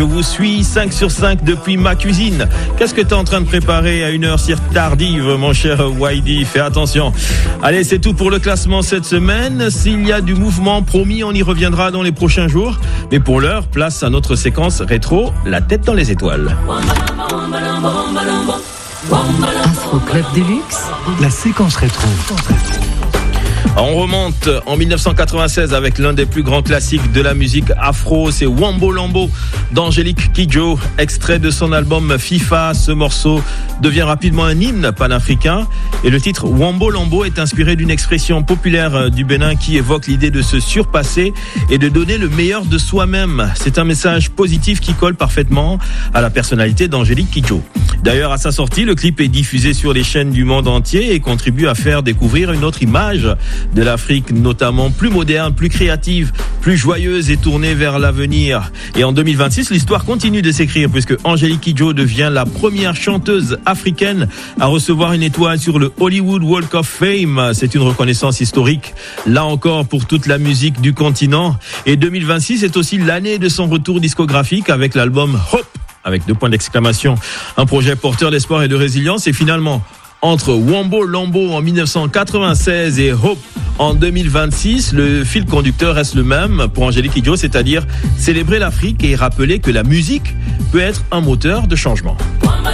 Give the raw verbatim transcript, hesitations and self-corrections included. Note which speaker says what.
Speaker 1: Je vous suis cinq sur cinq depuis ma cuisine. Qu'est-ce que tu es en train de préparer à une heure si tardive, mon cher Waidy? Fais attention. Allez, c'est tout pour le classement cette semaine. S'il y a du mouvement, promis, on y reviendra dans les prochains jours. Mais pour l'heure, place à notre séquence rétro, la tête dans les étoiles.
Speaker 2: Afro Club Deluxe,
Speaker 3: la séquence rétro.
Speaker 1: On remonte en dix-neuf cent quatre-vingt-seize avec l'un des plus grands classiques de la musique afro, c'est Wombo Lambo d'Angélique Kidjo, extrait de son album FIFA. Ce morceau devient rapidement un hymne panafricain et le titre Wombo Lambo est inspiré d'une expression populaire du Bénin qui évoque l'idée de se surpasser et de donner le meilleur de soi-même. C'est un message positif qui colle parfaitement à la personnalité d'Angélique Kidjo. D'ailleurs, à sa sortie, le clip est diffusé sur les chaînes du monde entier et contribue à faire découvrir une autre image de l'Afrique, notamment plus moderne, plus créative, plus joyeuse et tournée vers l'avenir. Et en deux mille vingt-six, l'histoire continue de s'écrire puisque Angélique Kidjo devient la première chanteuse africaine à recevoir une étoile sur le Hollywood Walk of Fame. C'est une reconnaissance historique, là encore, pour toute la musique du continent. Et deux mille vingt-six est aussi l'année de son retour discographique avec l'album Hope, avec deux points d'exclamation. Un projet porteur d'espoir et de résilience. Et finalement, entre Wombo Lambo en dix-neuf cent quatre-vingt-seize et Hope en deux mille vingt-six, le fil conducteur reste le même pour Angélique Kidjo, c'est-à-dire célébrer l'Afrique et rappeler que la musique peut être un moteur de changement.